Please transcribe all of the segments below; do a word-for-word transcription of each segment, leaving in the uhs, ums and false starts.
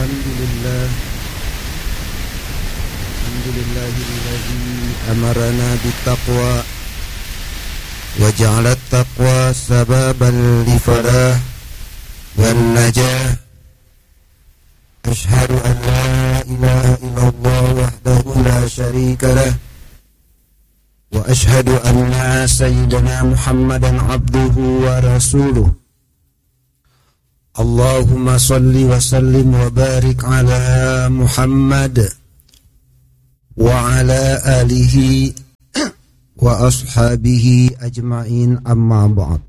Alhamdulillah Alhamdulillahilladzi amarana bittaqwa wa ja'ala at-taqwa sababan li falah wan najah. Asyhadu an la ilaha illallah wahdahu la syarika lah wa asyhadu anna sayyidana Muhammadan abduhu wa rasuluh. Allahumma salli wa sallim wa barik ala Muhammad wa ala alihi wa ashabihi ajma'in, amma ba'd.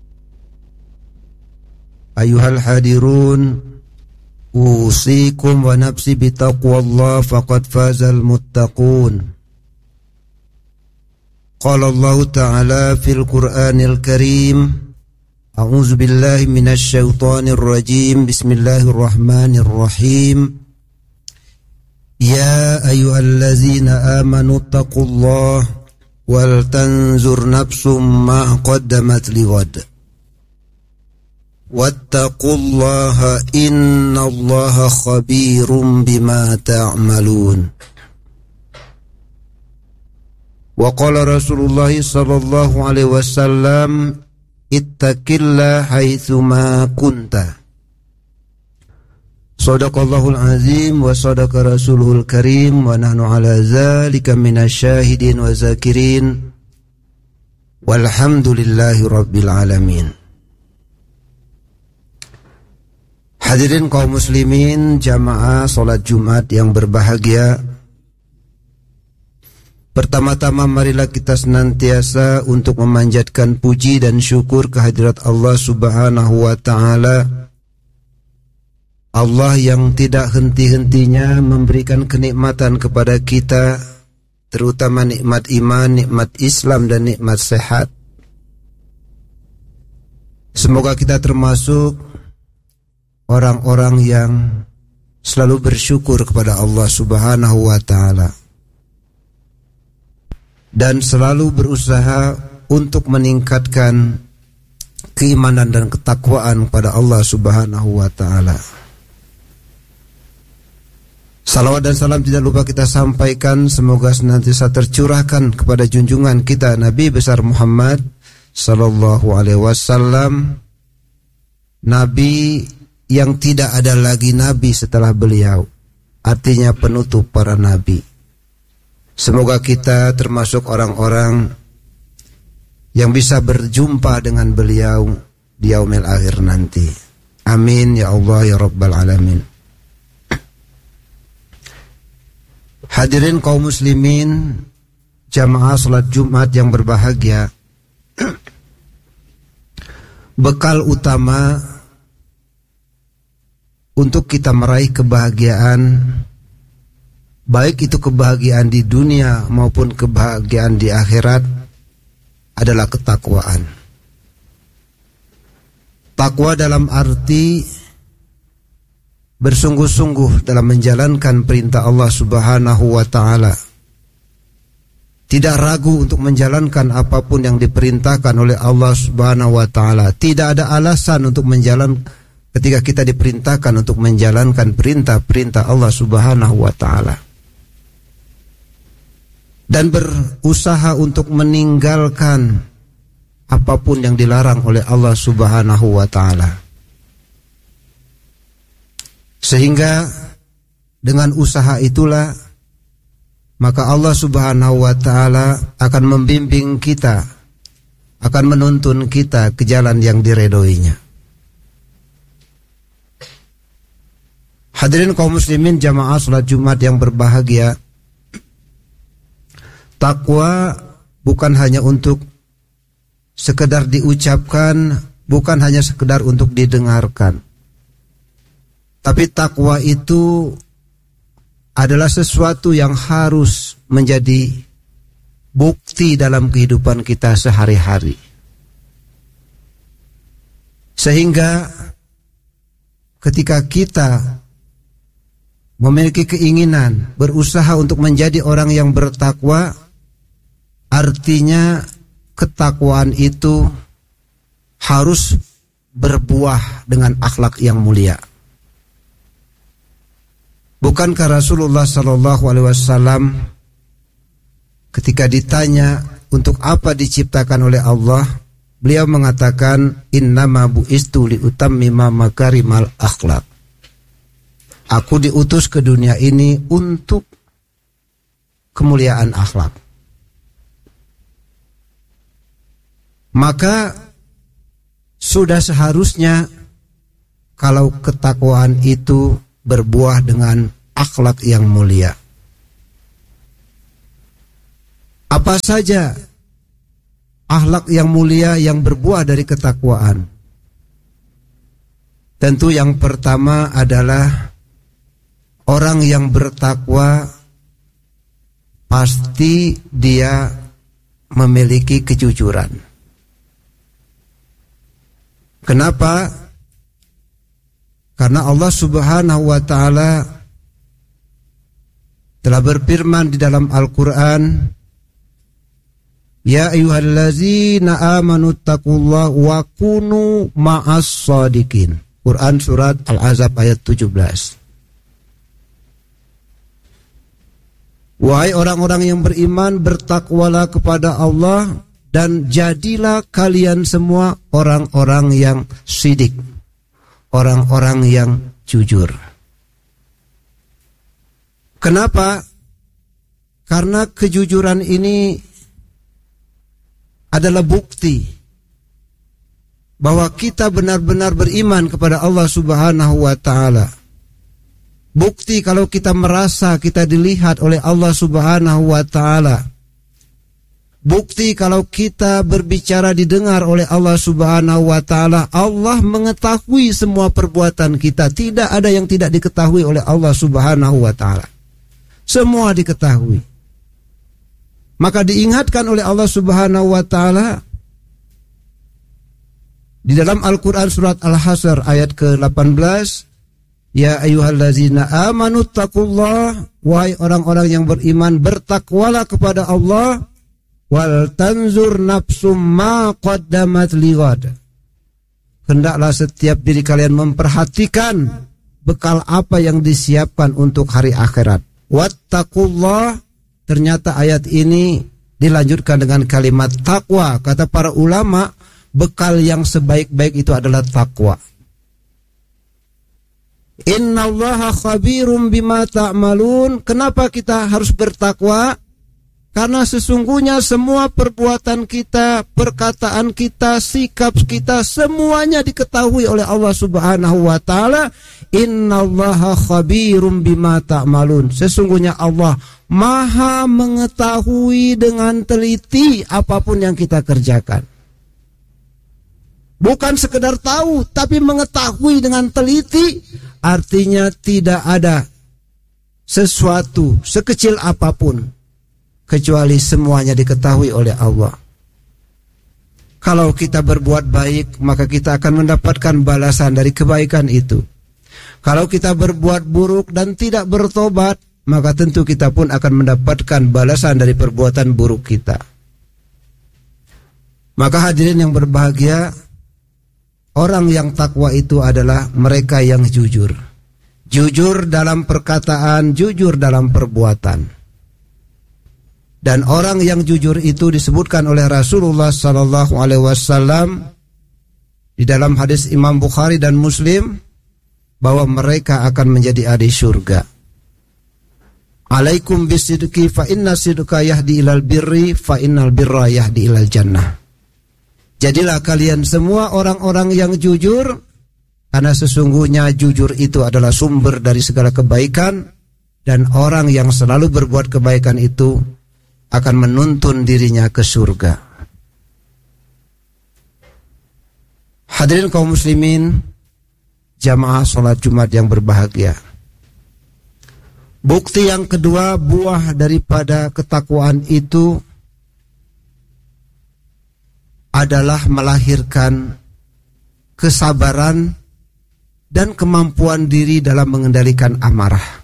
Ayuhal hadirun, usikum wa nafsi bitaqwallah faqad fazal muttaqun. Qala Allah ta'ala fil Qur'anil Karim, a'udzu billahi minasy syaithanir rajim. Bismillahirrahmanirrahim. Ya ayyuhallazina amanu taqullaha wal tanzur nafsum ma qaddamat lighad. Wattaqullaha innallaha khabirum bima ta'malun. Wa qala Rasulullah sallallahu alaihi wasallam, ittaqillah haitsuma kunta. Shadaqallahul azim wa shadaqa rasuluhul karim wa nahnu ala dzalika minasyahidin wa zakirin walhamdulillahi rabbil alamin. Hadirin kaum muslimin jamaah salat Jumat yang berbahagia, pertama-tama marilah kita senantiasa untuk memanjatkan puji dan syukur kehadirat Allah Subhanahu wa ta'ala. Allah yang tidak henti-hentinya memberikan kenikmatan kepada kita, terutama nikmat iman, nikmat Islam dan nikmat sehat. Semoga kita termasuk orang-orang yang selalu bersyukur kepada Allah Subhanahu wa ta'ala dan selalu berusaha untuk meningkatkan keimanan dan ketakwaan kepada Allah Subhanahu wa ta'ala. Salawat dan salam tidak lupa kita sampaikan, semoga senantiasa tercurahkan kepada junjungan kita Nabi besar Muhammad sallallahu alaihi wasallam, Nabi yang tidak ada lagi nabi setelah beliau, artinya penutup para nabi. Semoga kita termasuk orang-orang yang bisa berjumpa dengan beliau di yaumil akhir nanti. Amin ya Allah ya Rabbal alamin. Hadirin kaum muslimin jamaah salat Jumat yang berbahagia, bekal utama untuk kita meraih kebahagiaan, baik itu kebahagiaan di dunia maupun kebahagiaan di akhirat, adalah ketakwaan. Takwa dalam arti bersungguh-sungguh dalam menjalankan perintah Allah Subhanahu wa ta'ala, tidak ragu untuk menjalankan apapun yang diperintahkan oleh Allah Subhanahu wa ta'ala. Tidak ada alasan untuk menjalankan ketika kita diperintahkan untuk menjalankan perintah-perintah Allah Subhanahu wa ta'ala, dan berusaha untuk meninggalkan apapun yang dilarang oleh Allah Subhanahu wa ta'ala. Sehingga dengan usaha itulah maka Allah Subhanahu wa ta'ala akan membimbing kita, akan menuntun kita ke jalan yang diredhoinya. Hadirin kaum muslimin jamaah salat Jumat yang berbahagia, takwa bukan hanya untuk sekedar diucapkan, bukan hanya sekedar untuk didengarkan. Tapi takwa itu adalah sesuatu yang harus menjadi bukti dalam kehidupan kita sehari-hari. Sehingga ketika kita memiliki keinginan berusaha untuk menjadi orang yang bertakwa, artinya ketakwaan itu harus berbuah dengan akhlak yang mulia. Bukankah Rasulullah sallallahu alaihi wasallam ketika ditanya untuk apa diciptakan oleh Allah, beliau mengatakan innama bu'istu liutammima makarimal akhlak. Aku diutus ke dunia ini untuk kemuliaan akhlak. Maka sudah seharusnya kalau ketakwaan itu berbuah dengan akhlak yang mulia. Apa saja akhlak yang mulia yang berbuah dari ketakwaan? Tentu yang pertama adalah orang yang bertakwa pasti dia memiliki kejujuran. Kenapa? Karena Allah Subhanahu wa taala telah berfirman di dalam Al-Qur'an, ya ayyuhallazina amanu taqullaha wa kunu ma'as shadiqin. Quran surat Al-Ahzab ayat tujuh belas. Wahai orang-orang yang beriman, bertakwalah kepada Allah dan jadilah kalian semua orang-orang yang shidik, orang-orang yang jujur. Kenapa? Karena kejujuran ini adalah bukti bahwa kita benar-benar beriman kepada Allah Subhanahu wa taala. Bukti kalau kita merasa kita dilihat oleh Allah Subhanahu wa taala. Bukti kalau kita berbicara didengar oleh Allah Subhanahu wa taala. Allah mengetahui semua perbuatan kita. Tidak ada yang tidak diketahui oleh Allah Subhanahu wa taala. Semua diketahui. Maka diingatkan oleh Allah Subhanahu wa taala di dalam Al-Qur'an surat Al-Hasr ayat ke delapan belas, ya ayyuhallazina amanu taqullaha, wahai orang-orang yang beriman, bertakwalah kepada Allah, wal tanzur nafsum ma qaddamat lighad. Hendaklah setiap diri kalian memperhatikan bekal apa yang disiapkan untuk hari akhirat. Wattaqullah, ternyata ayat ini dilanjutkan dengan kalimat takwa. Kata para ulama, bekal yang sebaik-baik itu adalah takwa. Innallaha khabirum bima ta'malun. Kenapa kita harus bertakwa? Karena sesungguhnya semua perbuatan kita, perkataan kita, sikap kita, semuanya diketahui oleh Allah Subhanahu wa taala. Innallaha khabirum bima ta'malun. Sesungguhnya Allah Maha mengetahui dengan teliti apapun yang kita kerjakan. Bukan sekedar tahu, tapi mengetahui dengan teliti. Artinya tidak ada sesuatu sekecil apapun kecuali semuanya diketahui oleh Allah. Kalau kita berbuat baik, maka kita akan mendapatkan balasan dari kebaikan itu. Kalau kita berbuat buruk dan tidak bertobat, maka tentu kita pun akan mendapatkan balasan dari perbuatan buruk kita. Maka hadirin yang berbahagia, orang yang takwa itu adalah mereka yang jujur. Jujur dalam perkataan, jujur dalam perbuatan. Dan orang yang jujur itu disebutkan oleh Rasulullah sallallahu alaihi wasallam di dalam hadis Imam Bukhari dan Muslim bahwa mereka akan menjadi ahli surga. Alaikum bisidqi fa inna sidqa yahdi ilal birri fa innal birra yahdi ilal jannah. Jadilah kalian semua orang-orang yang jujur, karena sesungguhnya jujur itu adalah sumber dari segala kebaikan, dan orang yang selalu berbuat kebaikan itu akan menuntun dirinya ke surga. Hadirin kaum muslimin, jamaah sholat Jumat yang berbahagia. Bukti yang kedua, buah daripada ketakwaan itu adalah melahirkan kesabaran dan kemampuan diri dalam mengendalikan amarah.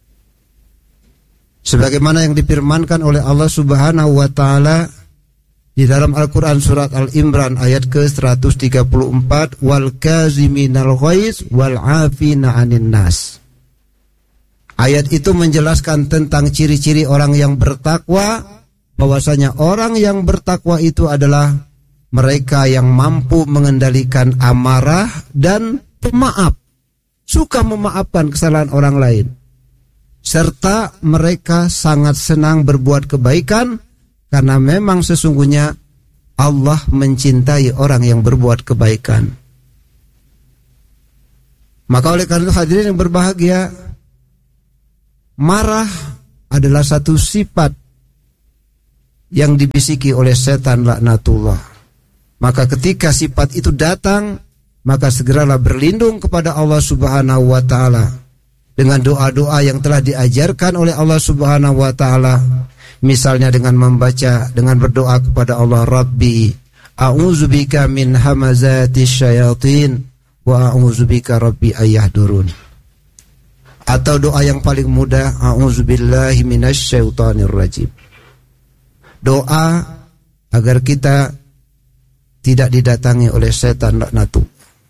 Sebagaimana yang difirmankan oleh Allah Subhanahu wa taala di dalam Al-Qur'an surat Al-Imran ayat ke seratus tiga puluh empat, wal kaziminal ghaiz wal 'afina 'anil nas. Ayat itu menjelaskan tentang ciri-ciri orang yang bertakwa, bahwasanya orang yang bertakwa itu adalah mereka yang mampu mengendalikan amarah dan pemaaf, suka memaafkan kesalahan orang lain, serta mereka sangat senang berbuat kebaikan karena memang sesungguhnya Allah mencintai orang yang berbuat kebaikan. Maka oleh karena itu hadirin yang berbahagia, marah adalah satu sifat yang dibisiki oleh setan laknatullah. Maka ketika sifat itu datang, maka segeralah berlindung kepada Allah Subhanahu wa taala dengan doa-doa yang telah diajarkan oleh Allah Subhanahu wa taala. Misalnya dengan membaca, dengan berdoa kepada Allah, Rabbi a'udzubika min hamazatis syayatin wa a'udzubika rabbi ayahdurun. Atau doa yang paling mudah, a'udzubillahi minasyaitonir rajim. Doa agar kita tidak didatangi oleh setan laknatu.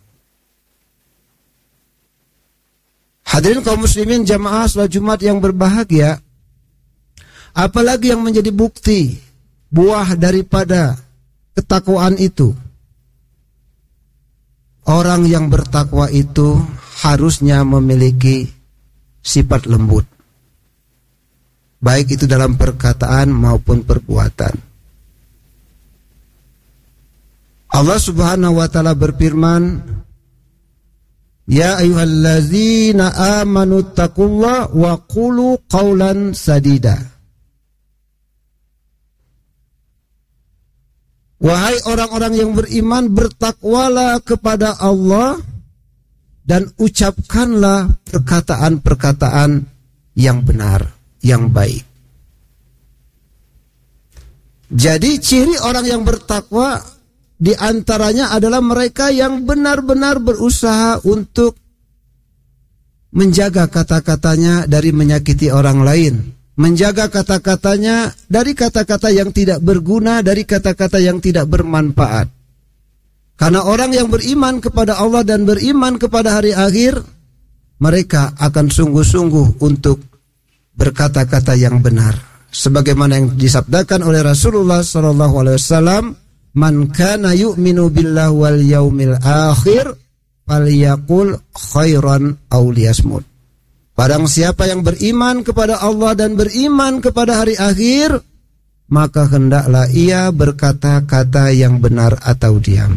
Hadirin kaum muslimin jamaah salat Jumat yang berbahagia, apalagi yang menjadi bukti buah daripada ketakwaan itu? Orang yang bertakwa itu harusnya memiliki sifat lembut, baik itu dalam perkataan maupun perbuatan. Allah Subhanahu wa taala berfirman, Ya ayyuhallazina amanu taqullaha wa qulu qawlan sadida. Wahai orang-orang yang beriman, bertakwalah kepada Allah dan ucapkanlah perkataan-perkataan yang benar, yang baik. Jadi ciri orang yang bertakwa di antaranya adalah mereka yang benar-benar berusaha untuk menjaga kata-katanya dari menyakiti orang lain, menjaga kata-katanya dari kata-kata yang tidak berguna, dari kata-kata yang tidak bermanfaat. Karena orang yang beriman kepada Allah dan beriman kepada hari akhir, mereka akan sungguh-sungguh untuk berkata-kata yang benar. Sebagaimana yang disabdakan oleh Rasulullah sallallahu alaihi wasallam, Man kana yu'minu billahi wal yaumil akhir falyaqul khairan aw liyasmut. Barang siapa yang beriman kepada Allah dan beriman kepada hari akhir, maka hendaklah ia berkata-kata yang benar atau diam.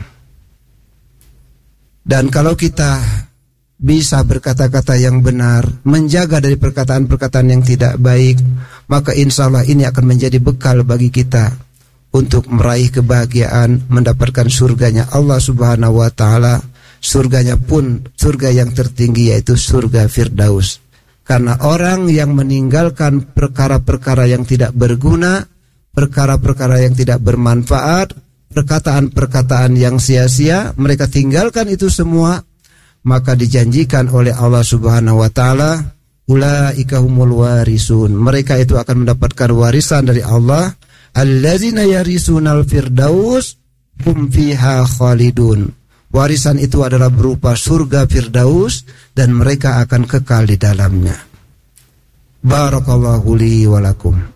Dan kalau kita bisa berkata-kata yang benar, menjaga dari perkataan-perkataan yang tidak baik, maka insya Allah ini akan menjadi bekal bagi kita untuk meraih kebahagiaan, mendapatkan surganya Allah Subhanahu wa taala. Surganya pun surga yang tertinggi, yaitu surga Firdaus. Karena orang yang meninggalkan perkara-perkara yang tidak berguna, perkara-perkara yang tidak bermanfaat, perkataan-perkataan yang sia-sia, mereka tinggalkan itu semua, maka dijanjikan oleh Allah Subhanahu wa taala, ulaika humul warisun. Mereka itu akan mendapatkan warisan dari Allah, allazina yarisunal firdaus hum fiha khalidun. Warisan itu adalah berupa surga Firdaus dan mereka akan kekal di dalamnya. Barakallahu li wa lakum.